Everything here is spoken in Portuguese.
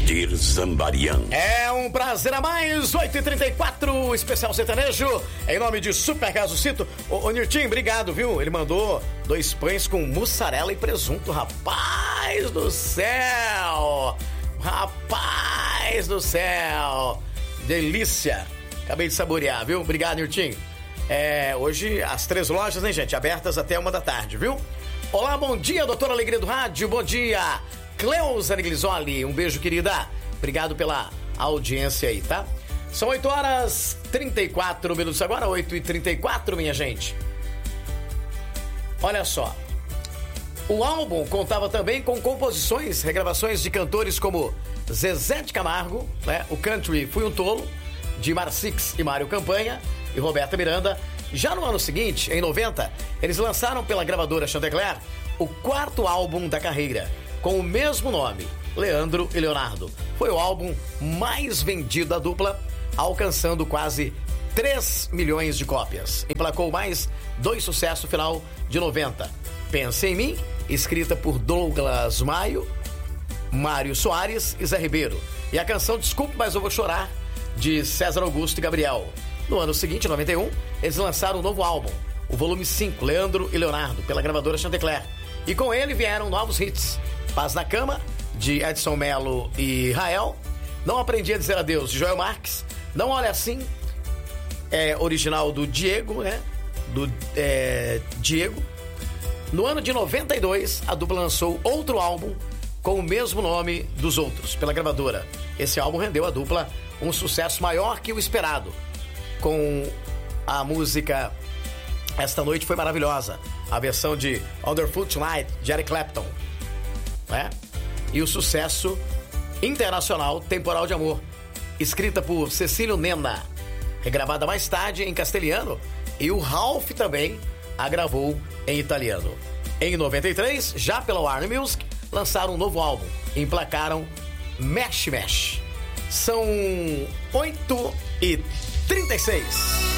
Valdir Zambarian. É um prazer a mais, 8h34, especial sertanejo, em nome de Super Cito. Ô Nilton, obrigado, viu? Ele mandou 2 pães com mussarela e presunto, rapaz do céu! Rapaz do céu! Delícia! Acabei de saborear, viu? Obrigado, Nilton. Hoje as 3 lojas, né, gente? Abertas até 1 da tarde, viu? Olá, bom dia, doutora Alegria do Rádio, bom dia! Cleusa Neglisoli, um beijo, querida. Obrigado pela audiência aí, tá? São 8h34 agora, 8h34, minha gente. Olha só. O álbum contava também com composições, regravações de cantores como Zezé de Camargo, né? O Country Fui um Tolo, de Marcix e Mário Campanha e Roberta Miranda. Já no ano seguinte, em 90, eles lançaram pela gravadora Chantecler o 4º álbum da carreira, com o mesmo nome, Leandro e Leonardo. Foi o álbum mais vendido da dupla, alcançando quase 3 milhões de cópias. Emplacou mais 2 sucessos final de 90. Pensa em Mim, escrita por Douglas Maio, Mário Soares e Zé Ribeiro. E a canção Desculpe, Mas Eu Vou Chorar, de César Augusto e Gabriel. No ano seguinte, 91, eles lançaram um novo álbum, o volume 5, Leandro e Leonardo, pela gravadora Chantecler. E com ele vieram novos hits. Paz na Cama, de Edson Mello e Rael. Não Aprendi a Dizer Adeus, de Joel Marques. Não Olha Assim, original do Diego, né? Diego. No ano de 92, a dupla lançou outro álbum com o mesmo nome dos outros, pela gravadora. Esse álbum rendeu à dupla um sucesso maior que o esperado, com a música Esta Noite Foi Maravilhosa, a versão de Underfoot Tonight, de Eric Clapton, né? E o sucesso internacional Temporal de Amor, escrita por Cecílio Nena, regravada mais tarde em castelhano, e o Ralph também a gravou em italiano. Em 93, já pela Warner Music, lançaram um novo álbum e emplacaram Mexe Mexe. São 8h36.